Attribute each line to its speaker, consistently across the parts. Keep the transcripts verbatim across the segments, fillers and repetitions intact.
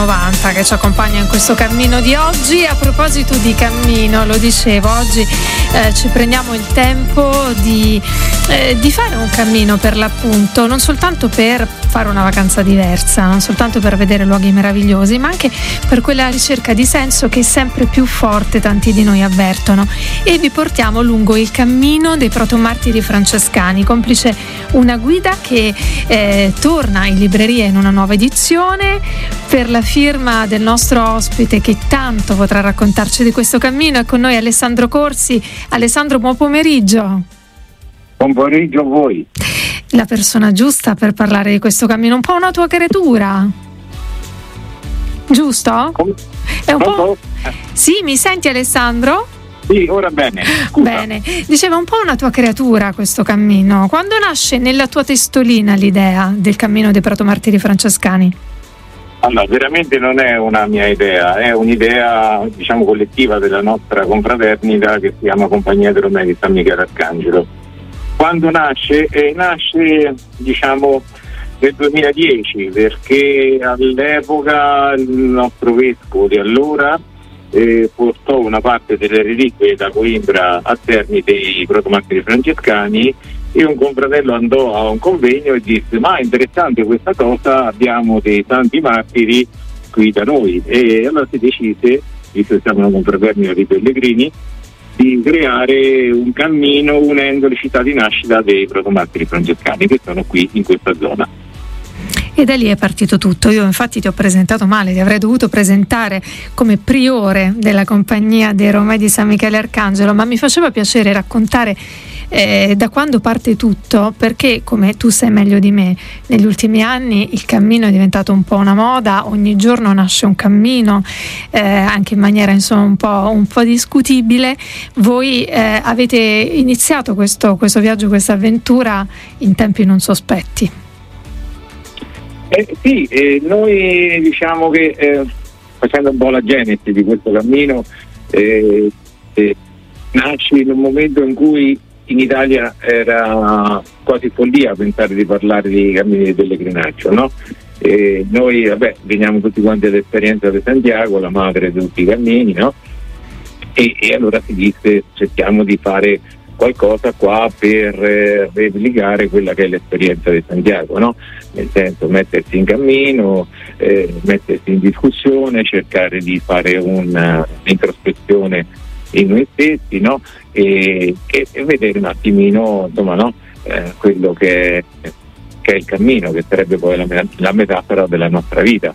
Speaker 1: novanta che ci accompagna in questo cammino di oggi. A proposito di cammino, lo dicevo, oggi eh, ci prendiamo il tempo di, eh, di fare un cammino, per l'appunto, non soltanto per fare una vacanza diversa, non soltanto per vedere luoghi meravigliosi, ma anche per quella ricerca di senso che è sempre più forte, tanti di noi avvertono, e vi portiamo lungo il cammino dei protomartiri francescani, complice una guida che eh, torna in libreria in una nuova edizione per la firma del nostro ospite che tanto potrà raccontarci di questo cammino. È con noi Alessandro Corsi. Alessandro, buon pomeriggio.
Speaker 2: Buon pomeriggio a voi.
Speaker 1: La persona giusta per parlare di questo cammino, un po' una tua creatura, giusto?
Speaker 2: Come?
Speaker 1: È un po'... Sì, mi senti, Alessandro?
Speaker 2: Sì, ora bene. Scusa.
Speaker 1: Bene, diceva un po' una tua creatura questo cammino. Quando nasce nella tua testolina l'idea del cammino dei protomartiri francescani?
Speaker 2: Allora, veramente non è una mia idea, è un'idea, diciamo, collettiva della nostra confraternita che si chiama Compagnia dei Romei di San Michele Arcangelo. Quando nasce? Eh, nasce, diciamo, nel duemiladieci, perché all'epoca il nostro vescovo di allora eh, portò una parte delle reliquie da Coimbra a Terni dei protomartiri francescani, e un confratello andò a un convegno e disse: ma è interessante questa cosa, abbiamo dei santi martiri qui da noi. E allora si decise, visto che siamo una confraternita di pellegrini, di creare un cammino unendo le città di nascita dei protomartiri francescani che sono qui in questa zona.
Speaker 1: E da lì è partito tutto. Io infatti ti ho presentato male, ti avrei dovuto presentare come priore della Compagnia dei Romei di San Michele Arcangelo, ma mi faceva piacere raccontare eh, da quando parte tutto, perché, come tu sai meglio di me, negli ultimi anni il cammino è diventato un po' una moda, ogni giorno nasce un cammino, eh, anche in maniera insomma un po', un po' discutibile. Voi eh, avete iniziato questo, questo viaggio, questa avventura in tempi non sospetti.
Speaker 2: Eh, sì, eh, noi diciamo che eh, facendo un po' la genesi di questo cammino, eh, eh, nasce in un momento in cui in Italia era quasi follia pensare di parlare di cammini di pellegrinaggio, no? Eh, noi vabbè, veniamo tutti quanti all'esperienza di Santiago, la madre di tutti i cammini, no? E, e allora si disse: cerchiamo di fare qualcosa qua per eh, replicare quella che è l'esperienza di Santiago, no? Nel senso, mettersi in cammino, eh, mettersi in discussione, cercare di fare una introspezione in noi stessi, no? E, e, e vedere un attimino, insomma, no? Eh, quello che, che è il cammino, che sarebbe poi la, la metafora della nostra vita.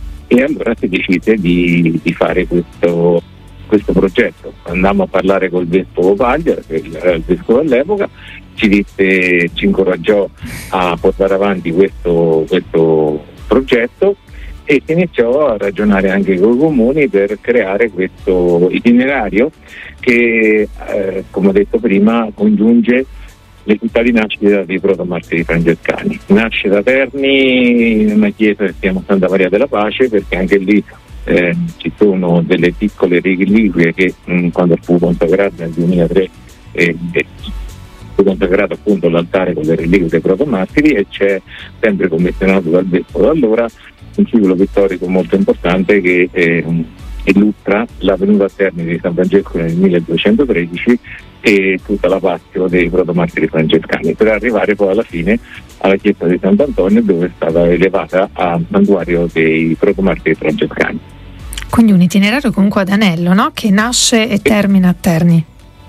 Speaker 2: E allora si decise di, di fare questo questo progetto. Andammo a parlare col vescovo Paglia, che era il vescovo all'epoca, ci disse, ci incoraggiò a portare avanti questo, questo progetto, e si iniziò a ragionare anche con i comuni per creare questo itinerario che, eh, come ho detto prima, congiunge le città di nascita dei protomartiri francescani. Nasce da Terni, in una chiesa che si chiama Santa Maria della Pace, perché anche lì Eh, ci sono delle piccole reliquie che mh, quando fu consacrata nel duemilatré eh, eh, fu consacrato appunto l'altare con le reliquie dei protomartiri, e c'è, sempre commissionato dal vescovo allora, un ciclo pittorico molto importante che eh, illustra la venuta a Terni di San Francesco nel milleduecentotredici e tutta la passio dei protomartiri francescani, per arrivare poi alla fine alla chiesa di Sant'Antonio, dove è stata elevata a santuario dei protomartiri francescani.
Speaker 1: Quindi un itinerario comunque ad anello, no? Che nasce e termina a Terni.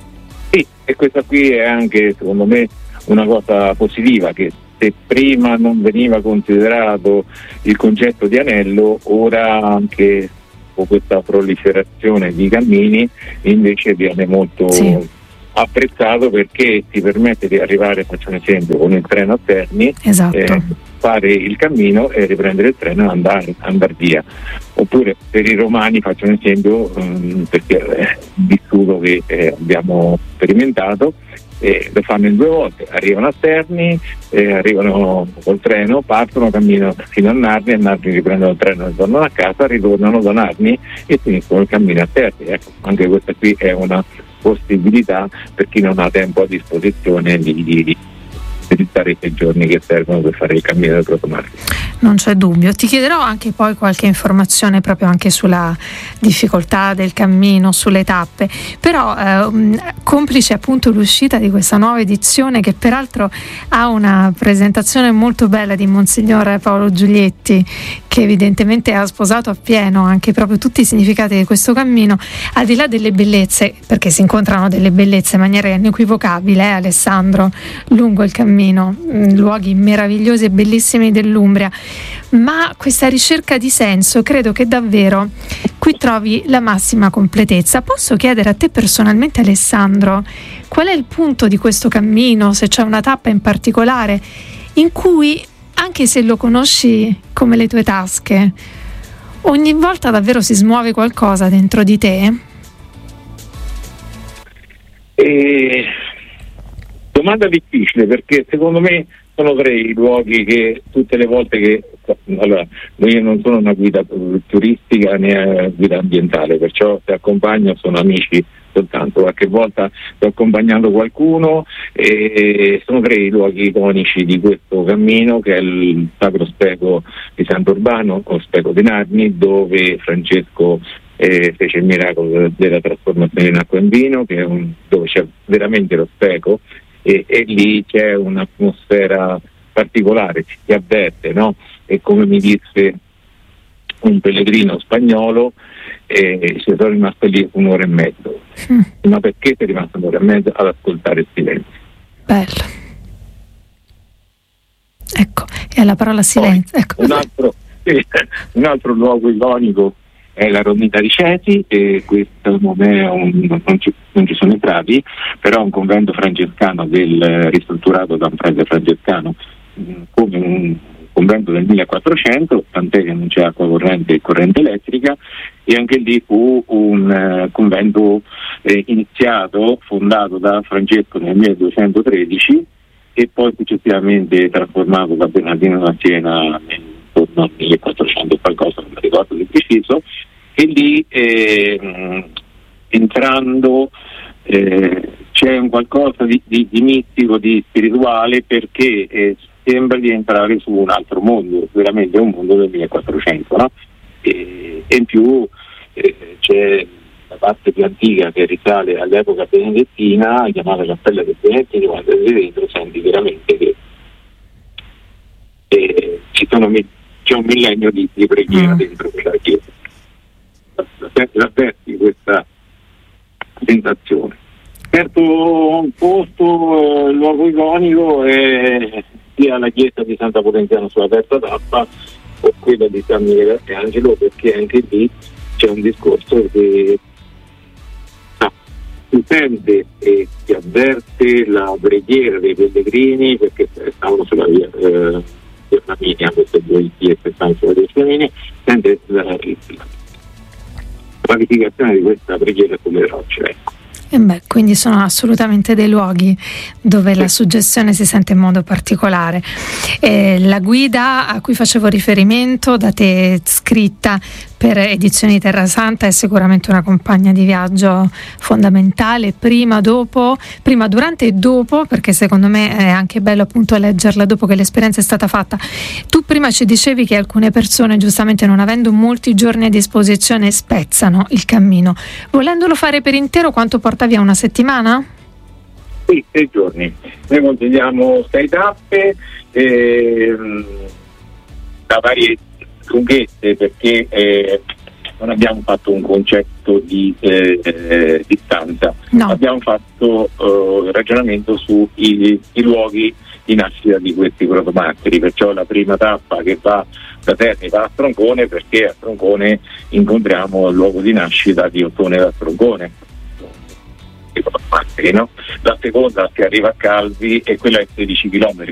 Speaker 2: Sì, e questa qui è anche, secondo me, una cosa positiva, che se prima non veniva considerato il concetto di anello, ora anche con questa proliferazione di cammini invece viene molto sì. apprezzato, perché ti permette di arrivare, faccio un esempio, con il treno a Terni,
Speaker 1: esatto.
Speaker 2: eh, fare il cammino e riprendere il treno e andare, andare via. Oppure per i romani, faccio un esempio, um, perché è vissuto che eh, abbiamo sperimentato, eh, lo fanno in due volte: arrivano a Terni, eh, arrivano col treno, partono, camminano fino a Narni, a Narni riprendono il treno e tornano a casa, ritornano da Narni e finiscono il cammino a Terni. Ecco, anche questa qui è una possibilità per chi non ha tempo a disposizione di, di, di utilizzare i sei giorni che servono per fare il cammino del protomartire.
Speaker 1: Non c'è dubbio. Ti chiederò anche poi qualche informazione proprio anche sulla difficoltà del cammino, sulle tappe, però eh, complice appunto l'uscita di questa nuova edizione, che peraltro ha una presentazione molto bella di Monsignor Paolo Giulietti, che evidentemente ha sposato appieno anche proprio tutti i significati di questo cammino, al di là delle bellezze, perché si incontrano delle bellezze in maniera inequivocabile, eh, Alessandro, lungo il cammino, mh, luoghi meravigliosi e bellissimi dell'Umbria, ma questa ricerca di senso credo che davvero qui trovi la massima completezza. Posso chiedere a te personalmente, Alessandro, qual è il punto di questo cammino, se c'è una tappa in particolare in cui, anche se lo conosci come le tue tasche, ogni volta davvero si smuove qualcosa dentro di te?
Speaker 2: E... domanda difficile, perché secondo me sono tre i luoghi che tutte le volte che, allora, io non sono una guida turistica né guida ambientale, perciò se accompagno sono amici soltanto, qualche volta sto accompagnando qualcuno, e sono tre i luoghi iconici di questo cammino, che è il Sacro Specolo di Sant'Urbano o Specolo di Narni, dove Francesco eh, fece il miracolo della trasformazione in acqua in vino, che è un, dove c'è veramente lo speco, e, e lì c'è un'atmosfera particolare, ci si avverte, no? E come mi disse un pellegrino spagnolo, e ci sono rimasto lì un'ora e mezzo. Mm. Ma perché sei rimasto un'ora e mezzo ad ascoltare il silenzio?
Speaker 1: Bello. Ecco, e alla parola silenzio. Ecco.
Speaker 2: Un altro, eh, un altro luogo iconico è la Romita di Ceti, e questo non è un, non, ci, non ci sono entrati, però è un convento francescano del ristrutturato da un prete francescano come un convento del millequattrocento, tant'è che non c'è acqua corrente e corrente elettrica, e anche lì fu un uh, convento eh, iniziato, fondato da Francesco nel milleduecentotredici e poi successivamente trasformato da Bernardino da Siena intorno al millequattrocento qualcosa, non mi ricordo di preciso, e lì eh, entrando eh, c'è un qualcosa di, di, di mistico, di spirituale, perché eh, sembra di entrare su un altro mondo, veramente un mondo del millequattrocento, no? E, e in più eh, c'è la parte più antica che risale all'epoca benedettina, chiamata Cappella dei Benedettini. Quando sei dentro senti veramente che eh, ci sono, c'è un millennio di, di preghiera mm. dentro quella chiesa. Avverti questa sensazione. Certo, posto, il luogo iconico è sia la chiesa di Santa Potenziano sulla terza tappa o quella di San Michele Arcangelo, perché anche lì c'è un discorso che ah, si sente e si avverte la preghiera dei pellegrini, perché stavano sulla via eh, di Flaminia, queste due chiese stavano sulla via di Flaminia, sente la, la, la qualificazione di questa preghiera sulle rocce, ecco.
Speaker 1: E beh, quindi sono assolutamente dei luoghi dove la suggestione si sente in modo particolare. Eh, la guida a cui facevo riferimento, da te scritta per Edizioni Terra Santa, è sicuramente una compagna di viaggio fondamentale, prima, dopo, prima, durante e dopo, perché secondo me è anche bello appunto leggerla dopo che l'esperienza è stata fatta. Tu prima ci dicevi che alcune persone, giustamente non avendo molti giorni a disposizione, spezzano il cammino. Volendolo fare per intero, quanto porta via? Una settimana?
Speaker 2: Sì, sei giorni. Noi consigliamo sei tappe eh, da varie lunghezze, perché eh, non abbiamo fatto un concetto di eh, eh, distanza, no. Abbiamo fatto eh, ragionamento sui i luoghi di nascita di questi protomartiri, perciò la prima tappa che va da Terni va a Stroncone, perché a Stroncone incontriamo il luogo di nascita di Ottone da Stroncone, no? La seconda si arriva a Calvi e quella è sedici chilometri,